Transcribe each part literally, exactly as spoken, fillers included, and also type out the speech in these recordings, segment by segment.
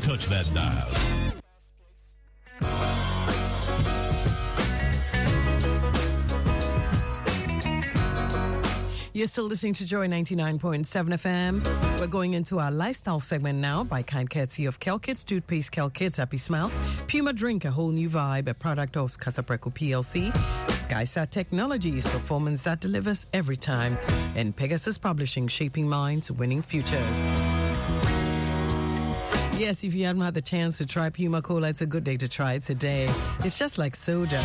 touch that dial. You're still listening to Joy ninety-nine point seven F M. We're going into our lifestyle segment now by kind courtesy of Kelkids, toothpaste Kelkids, Happy Smile. Puma Drink, a whole new vibe, a product of Casapreco P L C. SkySat Technologies, performance that delivers every time. And Pegasus Publishing, shaping minds, winning futures. Yes, if you haven't had the chance to try Puma Cola, it's a good day to try it today. It's just like soda.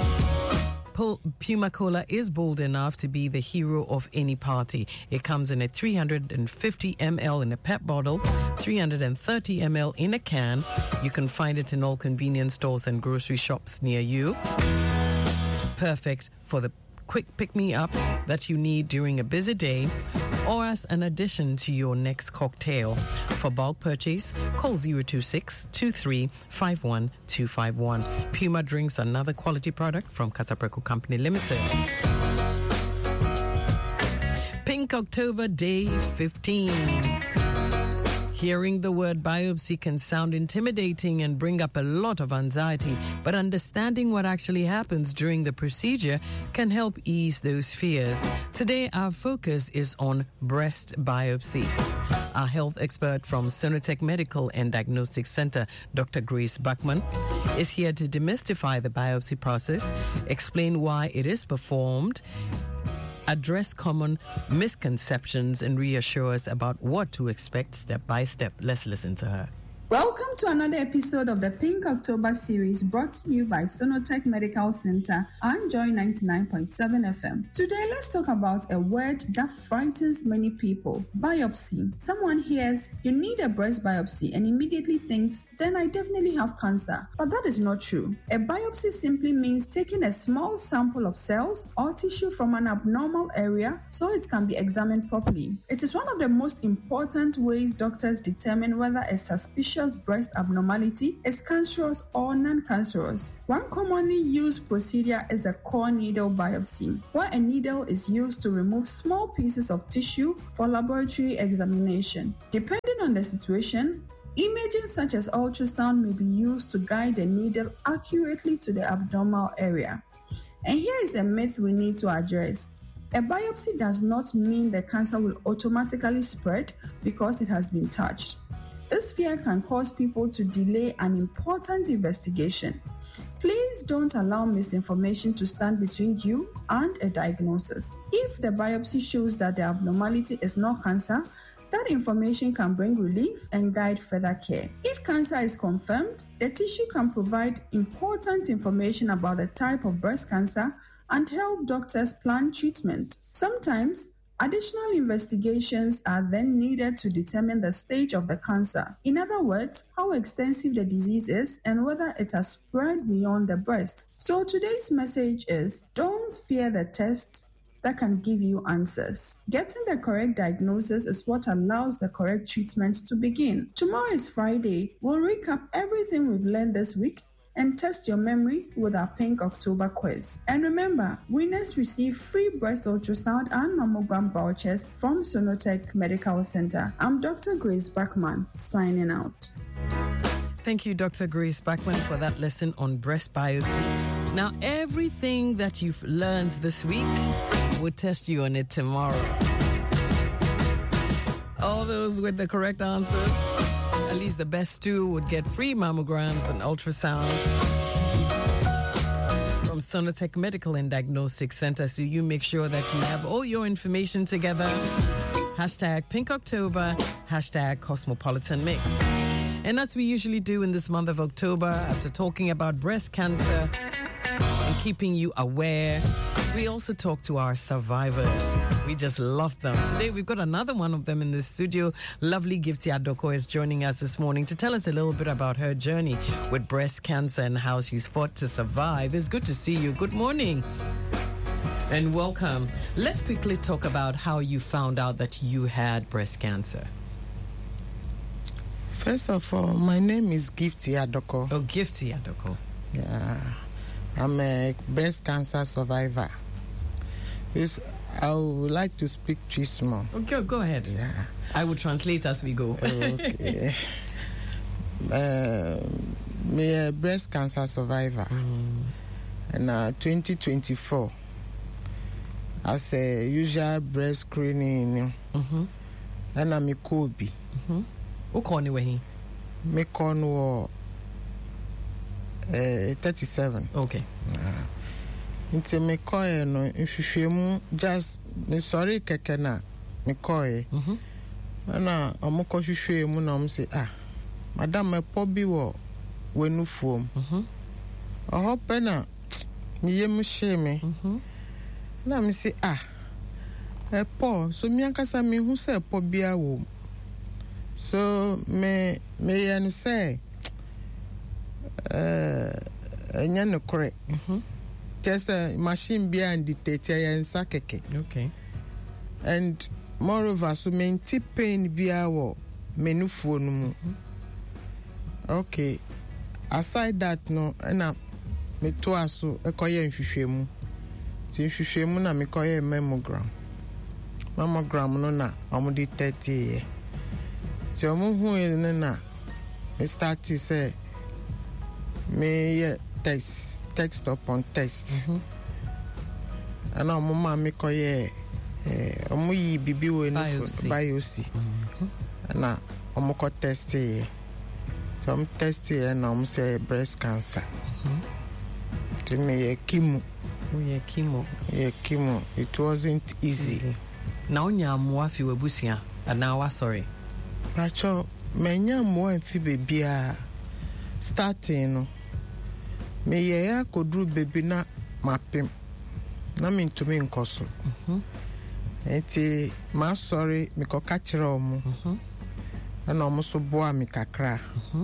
Puma Cola is bold enough to be the hero of any party. It comes in a three hundred fifty milliliters in a pet bottle, three hundred thirty milliliters in a can. You can find it in all convenience stores and grocery shops near you. Perfect for the quick pick-me-up that you need during a busy day or as an addition to your next cocktail. For bulk purchase, call zero two six, two three five one, two five one. Puma Drinks, another quality product from Casapreco Company Limited. Pink October Day fifteen. Hearing the word biopsy can sound intimidating and bring up a lot of anxiety, but understanding what actually happens during the procedure can help ease those fears. Today, our focus is on breast biopsy. Our health expert from Sonotech Medical and Diagnostic Center, Doctor Grace Bachman, is here to demystify the biopsy process, explain why it is performed, address common misconceptions, and reassure us about what to expect step by step. Let's listen to her. Welcome to another episode of the Pink October series brought to you by Sonotech Medical Center and Joy ninety-nine point seven F M. Today, let's talk about a word that frightens many people: biopsy. Someone hears you need a breast biopsy and immediately thinks, then I definitely have cancer. But that is not true. A biopsy simply means taking a small sample of cells or tissue from an abnormal area so it can be examined properly. It is one of the most important ways doctors determine whether a suspicious breast abnormality is cancerous or non-cancerous. One commonly used procedure is a core needle biopsy, where a needle is used to remove small pieces of tissue for laboratory examination. Depending on the situation, imaging such as ultrasound may be used to guide the needle accurately to the abnormal area. And here is a myth we need to address. A biopsy does not mean the cancer will automatically spread because it has been touched. This fear can cause people to delay an important investigation. Please don't allow misinformation to stand between you and a diagnosis. If the biopsy shows that the abnormality is not cancer, that information can bring relief and guide further care. If cancer is confirmed, the tissue can provide important information about the type of breast cancer and help doctors plan treatment. Sometimes, additional investigations are then needed to determine the stage of the cancer. In other words, how extensive the disease is and whether it has spread beyond the breast. So today's message is, don't fear the tests that can give you answers. Getting the correct diagnosis is what allows the correct treatment to begin. Tomorrow is Friday. We'll recap everything we've learned this week and test your memory with our Pink October quiz. And remember, winners receive free breast ultrasound and mammogram vouchers from Sonotech Medical Center. I'm Doctor Grace Bachman, signing out. Thank you, Doctor Grace Bachman, for that lesson on breast biopsy. Now, everything that you've learned this week, we'll test you on it tomorrow. All those with the correct answers, at least the best two, would get free mammograms and ultrasounds from Sonotech Medical and Diagnostic Center. So you make sure that you have all your information together. Hashtag Pink October, hashtag Cosmopolitan Mix. And as we usually do in this month of October, after talking about breast cancer and keeping you aware, we also talk to our survivors. We just love them. Today, we've got another one of them in the studio. Lovely Gifty Adoko is joining us this morning to tell us a little bit about her journey with breast cancer and how she's fought to survive. It's good to see you. Good morning and welcome. Let's quickly talk about how you found out that you had breast cancer. First of all, my name is Gifty Adoko. Oh, Gifty Adoko. Yeah. I'm a breast cancer survivor. Yes, I would like to speak Chismo. Okay, go ahead. Yeah. I will translate as we go. Okay. uh, me a breast cancer survivor. Mm. And uh, twenty twenty-four, as a usual breast screening, mm-hmm. and I'm a Kobe. Who call you when me call uh thirty-seven. Okay. Uh, Nti me call no nhwehwe mu just me sorry keke na me call. Mhm. Na amukọ hwehwe mu na am say ah madam me pobi wo wenufuom. Mhm. Oho pe na me yem hye me. Mhm. Na me say ah e po so mi ankasa me hu say pobi awo. So me me yan say eh enya no kore. Mhm. Just a machine behind the tete and sakeke. Okay. And moreover, so many pain be our menu phone. Okay. Aside that, no, and I me to us so a coy and fishemu. See fishemu na me coy a mammogram. Mammogram no na, I'm the thirty. So I'm who in na me start to say me test. Text upon text. Mm-hmm. And our mama make a omu yi bibi we no biopsy. And na omu ko test here. So I'm test here and I'm say breast cancer. To me ye chemo. Ye chemo. Ye chemo. It wasn't easy. easy. Now nya mo afi we busia. And now sorry. Pacho me nya mo afi bebia starting no. Me ye ya kodru baby na mapem na me ntumi nkoso mhm enti ma sorry me ko ka kire omo mhm na omo so boa me kakra mhm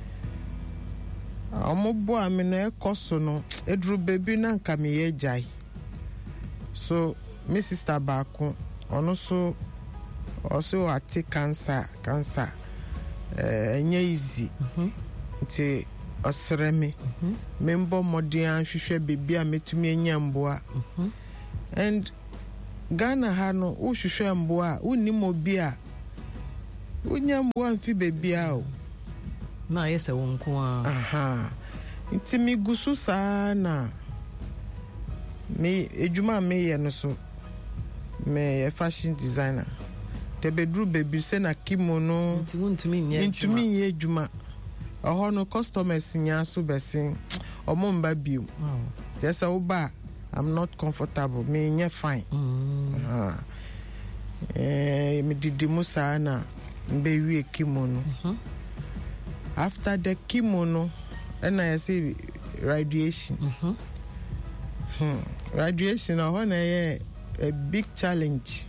omo boa me na ekoso no edru baby na nka me ye jai so me sister baako ono so also ati cancer cancer eh enye easy mhm enti osreme mhm membo modian hwehwe bebia metumi enya mboa mhm and Ghana ha no wo hwehwe mboa wonnim obi a wonya mboa mfi bebia o na yese wonko a aha ntimi gusu sana me ejuma me ye no so me fashion designer te bedru baby se na kimono ntimi nye ntimi nye ejuma oho no customers nya so besin omo mba biu yes oba I'm not comfortable me nya fine mm. ah eh me didi musa na mbe wi kimono mm-hmm. After the kimono and I say radiation mhm hmm. Radiation oho na ye a big challenge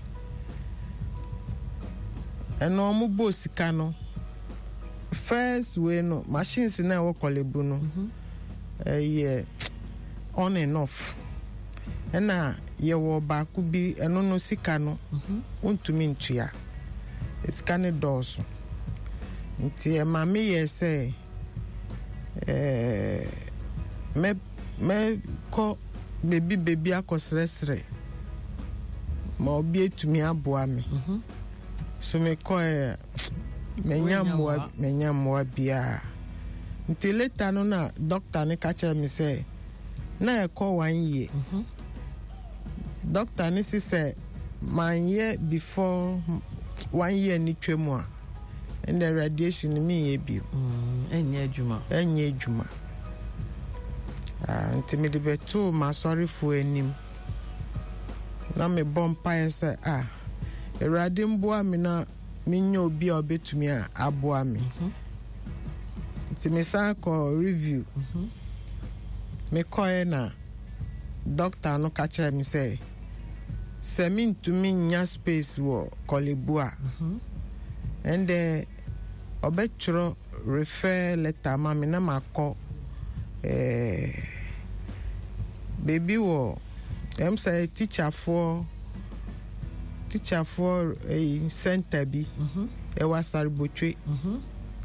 and no mo bo sika no first way no machines na wo kolebu no mhm eh yeah on and off and na ye wo ba ku bi eno no sika no mhm untumi ntua sika ne doso nti e ma me ye say eh me me ko baby baby akosresre ma obi etumi aboa me mhm so me ko eh menya mwa menya mwa bia nti later no na doctor ne kacha me say na e ko one year mhm doctor ne say man year before one year ni twemu a and the radiation me ye bi mm enye adwuma enye adwuma ah nti me de beto ma sorry for enim na me bompa say ah erade mboa me na minyo obi a obetumi a aboa me mhm nti me san ko review mhm me koe na doctor no ka kire me say se me ntumi nya space wo kolebua mhm and the obetro refer letter ma me na makọ eh baby wo em say teacher for teacher for a center bi mhm e wasari botwe mhm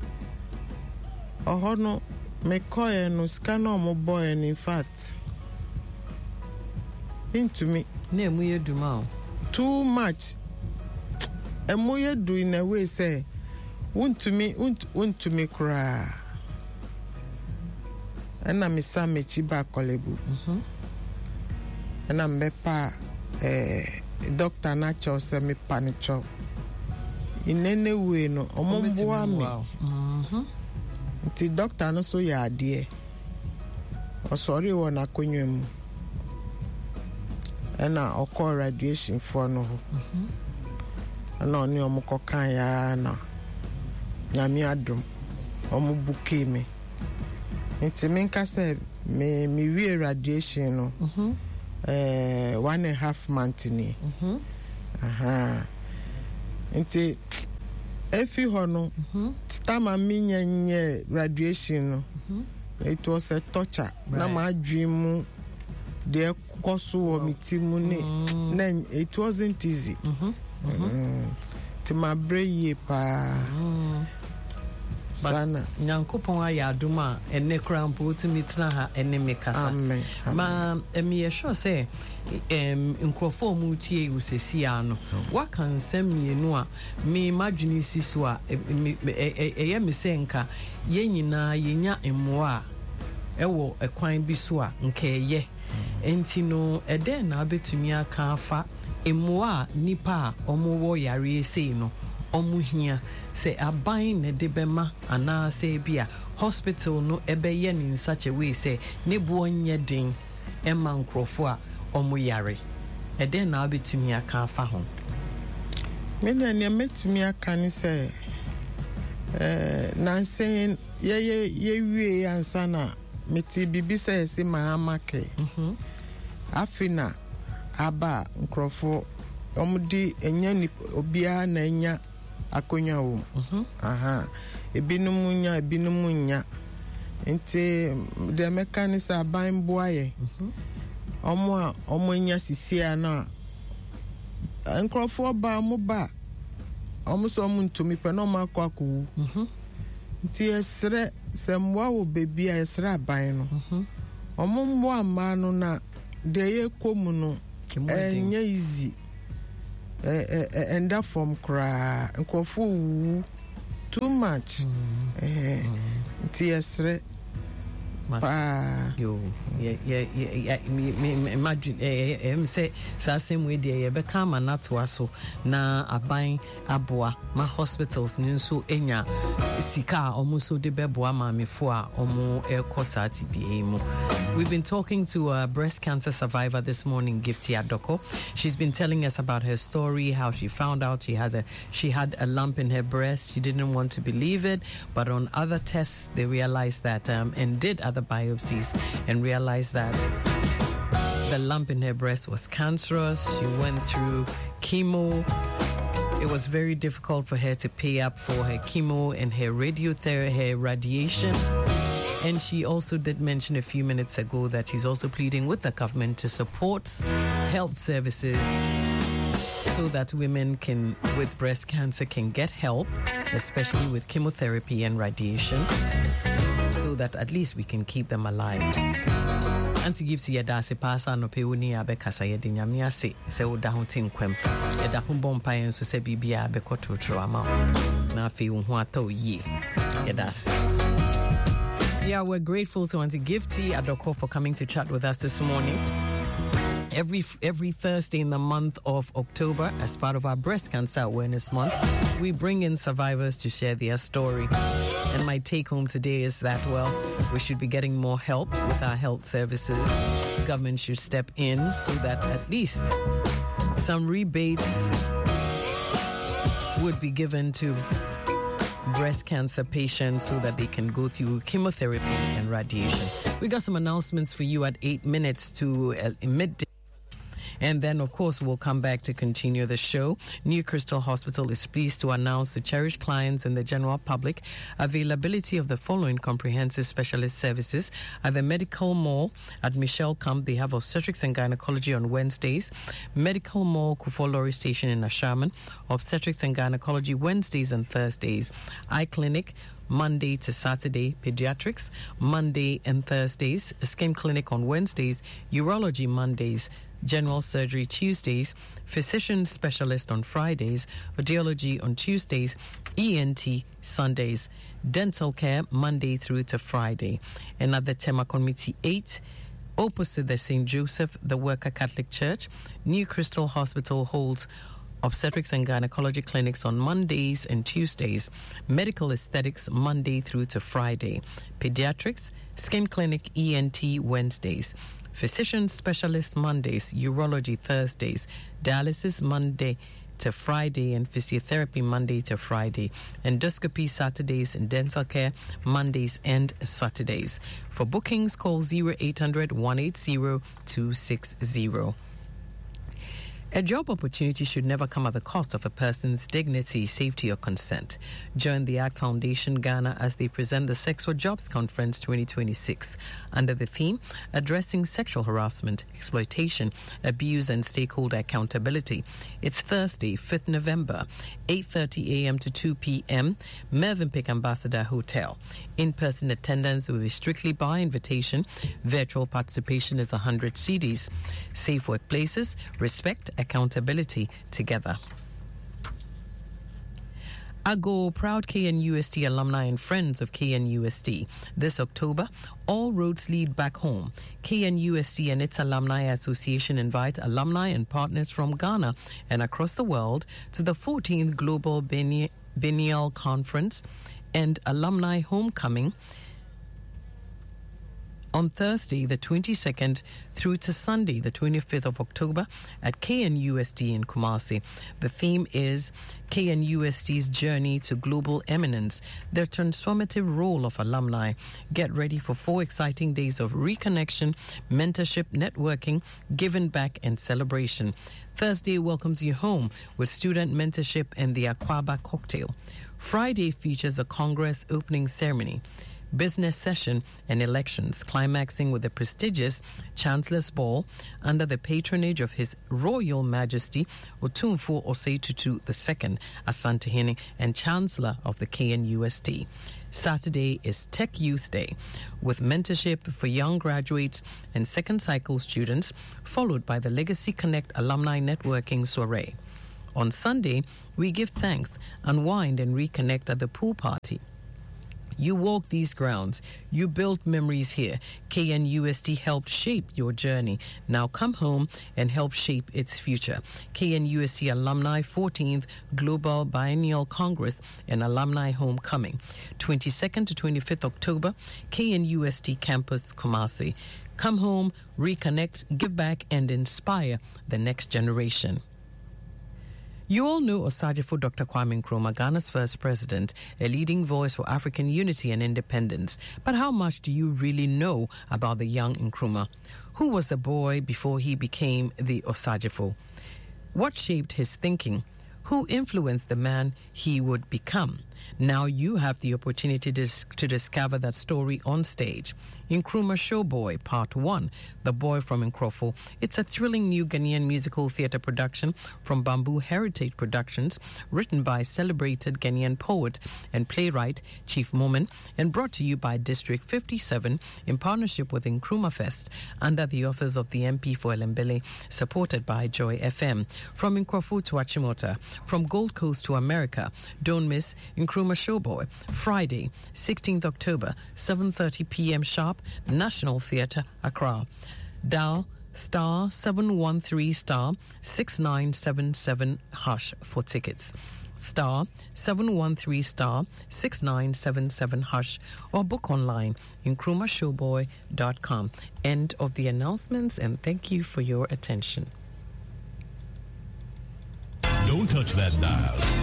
oho no me koe no scanner mo boy in fact into me na emu ye duma too much emu ye do in a way say want to me want want to me cry ɛna mesa mechi ba Kolebu mhm ɛna mbepa eh doctor na cho se me panicho inene we no omomboa me mhm nti doctor no so ya ade o sorry wona konwem ɛna okọ radiation for no mhm ɛna oni omukọ kan ya na nyame adom omu buke me nti menka se me me wie radiation no mhm eh one and a half month ni mhm aha nti efi ho no mhm stama minya nye graduation no mhm it was a torture na ma dream de koso wo mitimu ni na it wasn't easy mhm mhm ti ma breye pa sana nyankopon aya aduma enne krampo timi tena ha enne mekasa amen ma emi sure say em nkrofo mu tie usesi ano waka nsem mienu a me madwini si so a eye me senka ye nyina yenya emmoa ewo ekwan bi so a nka eye enti no ede na betumi aka afa emmoa nipa omowo yare sei no omuhia se abain ne debema ana se bia hospital no ebeye in such a way say ne buonye din emma nkrofo a omo yare eden na abetumi aka afa ho me na ne metumi aka ni se eh nansen ye ye ye wie ansa na meti bibi se se mahamake mhm afina aba nkrofo omo di enya ni obia na enya akonya wo mhm aha ebinum nya ebinum nya nti de mechanics aban boaye mhm omo omo nya sisia na nkrofo ba mo ba omo so mo ntumi pe no makwa ko mhm nti esre semwa wo bebi a esre aban no mhm omo mbo ama no na de ye komu no enya easy eh eh and that from cry nkrofo too much eh tiesre pa yo yeah yeah yeah me imagine eh em say sa same way there ye be come na to aso na aban aboa ma hospitals ni nso enya sika omo so de beboa ma mefo a omo ekosati bi mu. We've been talking to a breast cancer survivor this morning, Gifty Adoko. She's been telling us about her story, how she found out she has a she had a lump in her breast. She didn't want to believe it, but on other tests they realized that um, and did other biopsies and realized that the lump in her breast was cancerous. She went through chemo. It was very difficult for her to pay up for her chemo and her radiotherapy, her radiation. And she also did mention a few minutes ago that she's also pleading with the government to support health services so that women can with breast cancer can get help, especially with chemotherapy and radiation, so that at least we can keep them alive. Anti Gipsy yada se pasa no pe uni abekasa yede nyame ase se woda ho tinkwam yada ho bompa enso se bibia abekototro ama na afi wo ho ata oye yada ase. Yeah, we're grateful to Auntie Gifty Adoko for coming to chat with us this morning. Every every Thursday in the month of October, as part of our Breast Cancer Awareness Month, we bring in survivors to share their story. And my take home today is that, well, we should be getting more help with our health services. The government should step in so that at least some rebates would be given to breast cancer patients so that they can go through chemotherapy and radiation. We got some announcements for you at eight minutes to uh, midday. And then, of course, we'll come back to continue the show. New Crystal Hospital is pleased to announce to cherished clients and the general public availability of the following comprehensive specialist services at the Medical Mall at Michelle Camp. They have obstetrics and gynecology on Wednesdays. Medical Mall, Kufolori Station in Ashaman, obstetrics and gynecology Wednesdays and Thursdays. Eye Clinic, Monday to Saturday, pediatrics, Monday and Thursdays, skin clinic on Wednesdays, urology Mondays, general surgery Tuesdays, physician specialist on Fridays, audiology on Tuesdays, E N T Sundays. dental care Monday through to Friday. And at the Tema Committee eight, opposite the Saint Joseph, the Worker Catholic Church, New Crystal Hospital holds obstetrics and gynecology clinics on Mondays and Tuesdays, medical aesthetics Monday through to Friday, pediatrics, skin clinic E N T Wednesdays, physician specialist Mondays, urology Thursdays, dialysis Monday to Friday, and physiotherapy Monday to Friday, endoscopy Saturdays, and dental care Mondays and Saturdays. For bookings, call zero eight hundred, one eight zero, two six zero. A job opportunity should never come at the cost of a person's dignity, safety, or consent. Join the ACT Foundation Ghana as they present the Sex for Jobs Conference twenty twenty-six under the theme Addressing Sexual Harassment, Exploitation, Abuse, and Stakeholder Accountability. It's Thursday, fifth November, eight thirty a.m. to two p.m., Mervyn Ambassador Hotel. In-person attendance will be strictly by invitation. Virtual participation is one hundred C Ds. Safe workplaces, respect, accountability together. Ago, proud K N U S T alumni and friends of K N U S T. This October, all roads lead back home. K N U S T and its Alumni Association invite alumni and partners from Ghana and across the world to the fourteenth Global Biennial Conference and Alumni Homecoming on Thursday, the twenty-second, through to Sunday, the twenty-fifth of October, at K N U S T in Kumasi. The theme is K N U S T's Journey to Global Eminence, the transformative role of alumni. Get ready for four exciting days of reconnection, mentorship, networking, giving back, and celebration. Thursday welcomes you home with student mentorship and the Aquaba cocktail. Friday features a Congress opening ceremony, business session, and elections, climaxing with the prestigious Chancellor's Ball under the patronage of His Royal Majesty Otumfuo Osei Tutu the Second, Asantehene, and Chancellor of the K N U S T. Saturday is Tech Youth Day, with mentorship for young graduates and second cycle students, followed by the Legacy Connect Alumni Networking Soiree. On Sunday, we give thanks, unwind, and reconnect at the pool party. You walk these grounds. You built memories here. K N U S T helped shape your journey. Now come home and help shape its future. K N U S T Alumni fourteenth Global Biennial Congress and Alumni Homecoming. twenty-second to twenty-fifth October, K N U S T Campus, Kumasi. Come home, reconnect, give back, and inspire the next generation. You all know Osagyefo Doctor Kwame Nkrumah, Ghana's first president, a leading voice for African unity and independence. But how much do you really know about the young Nkrumah? Who was the boy before he became the Osagyefo? What shaped his thinking? Who influenced the man he would become? Now you have the opportunity to, to discover that story on stage. Nkrumah Showboy, Part one, The Boy from Nkrofo. It's a thrilling new Ghanaian musical theatre production from Bamboo Heritage Productions, written by celebrated Ghanaian poet and playwright Chief Momen, and brought to you by District fifty-seven in partnership with Nkrumah Fest, under the office of the M P for Elembele, supported by Joy F M. From Nkrofo to Achimota, from Gold Coast to America, don't miss Nkrumah Showboy, Friday, sixteenth October, seven thirty p.m. sharp, National Theatre, Accra. Dial star seven one three star six nine seven seven hash for tickets. Star seven one three star six nine seven seven hash, or book online nkrumah showboy dot com. End of the announcements, and thank you for your attention. Don't touch that dial.